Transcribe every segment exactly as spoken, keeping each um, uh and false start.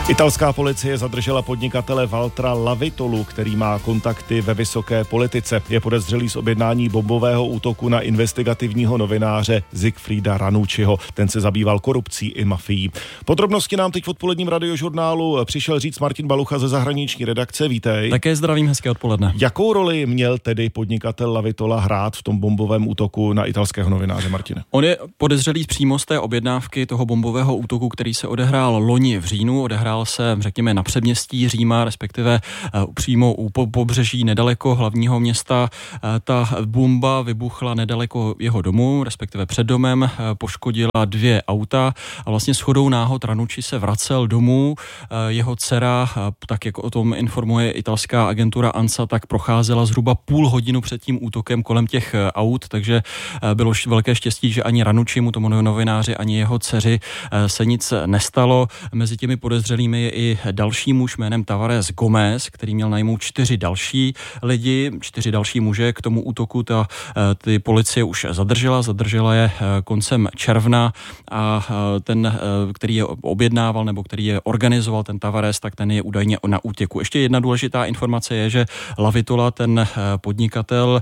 Italská policie zadržela podnikatele Waltera Lavitolu, který má kontakty ve vysoké politice. Je podezřelý z objednání bombového útoku na investigativního novináře Sigfrida Ranucciho. Ten se zabýval korupcí i mafií. Podrobnosti nám teď v odpoledním radiožurnálu přišel říct Martin Balucha ze zahraniční redakce. Vítej. Také zdravím, hezké odpoledne. Jakou roli měl tedy podnikatel Lavitola hrát v tom bombovém útoku na italského novináře, Martine? On je podezřelý přímo z té objednávky toho bombového útoku, který se odehrál loni v říjnu. Odehrál se, řekněme, na předměstí Říma, respektive uh, přímo u pobřeží nedaleko hlavního města. Uh, ta bomba vybuchla nedaleko jeho domu, respektive před domem, uh, poškodila dvě auta a vlastně shodou náhod Ranucci se vracel domů. Uh, jeho dcera, uh, tak jak o tom informuje italská agentura ANSA, tak procházela zhruba půl hodinu před tím útokem kolem těch uh, aut, takže uh, bylo š- velké štěstí, že ani Ranuccimu, tomu novináři, ani jeho dceři uh, se nic nestalo. Mezi těmi podezřelými je i další muž jménem Tavares Gomez, který měl najmout čtyři další lidi, čtyři další muže k tomu útoku. Ta, ty policie už zadržela, zadržela je koncem června a ten, který je objednával nebo který je organizoval, ten Tavares, tak ten je údajně na útěku. Ještě jedna důležitá informace je, že Lavitola, ten podnikatel,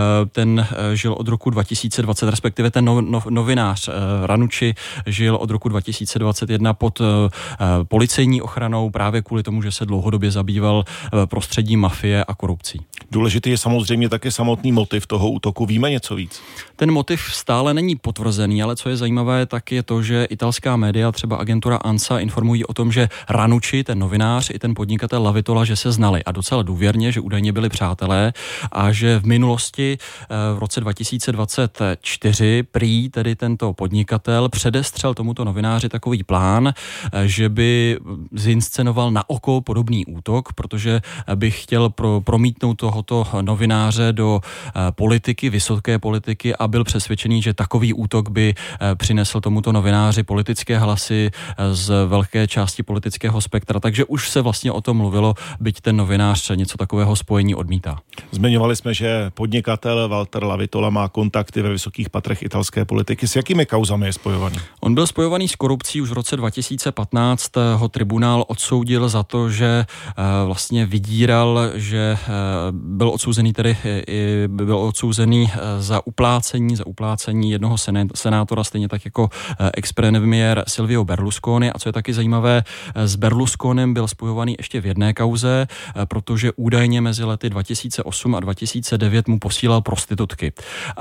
ten žil od roku dva tisíce dvacet, respektive ten no, no, novinář Ranucci žil od roku dva tisíce dvacet jedna pod policejní ochranou právě kvůli tomu, že se dlouhodobě zabýval prostředím mafie a korupcí. Důležitý je samozřejmě také samotný motiv toho útoku. Víme něco víc? Ten motiv stále není potvrzený, ale co je zajímavé, tak je to, že italská média, třeba agentura ANSA, informují o tom, že Ranucci, ten novinář, i ten podnikatel Lavitola, že se znali a docela důvěrně, že údajně byli přátelé a že v minulosti v roce dva tisíce dvacet čtyři prý tedy tento podnikatel předestřel tomuto novináři takový plán, že by zinscenoval na oko podobný útok, protože by chtěl pro, promítnout tohoto novináře do politiky, vysoké politiky a byl přesvědčený, že takový útok by přinesl tomuto novináři politické hlasy z velké části politického spektra. Takže už se vlastně o tom mluvilo, byť ten novinář něco takového spojení odmítá. Zmiňovali jsme, že podnikatel Walter Lavitola má kontakty ve vysokých patrech italské politiky. S jakými kauzami je spojovaný? On byl spojovaný s korupcí už v roce dva tisíce patnáct. Ho tribunál odsoudil za to, že vlastně vydíral, že byl odsouzený tedy byl odsouzený za uplácení, za uplácení jednoho senátora, stejně tak jako ex-premiér Silvio Berlusconi. A co je taky zajímavé, s Berlusconem byl spojovaný ještě v jedné kauze, protože údajně mezi lety dva tisíce osm a dva tisíce devět mu posílal prostitutky.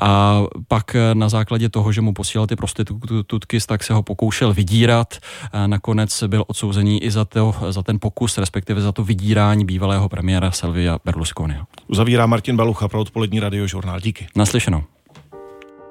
A pak na základě toho, že mu posílal ty prostitutky, tak se ho pokoušel vydírat. Nakonec byl odsouzený i za, to, za ten pokus, respektive za to vydírání bývalého premiéra Silvia Berlusconiho. Uzavírá Martin Balucha pro odpolední radiožurnál. Díky. Naslyšenou.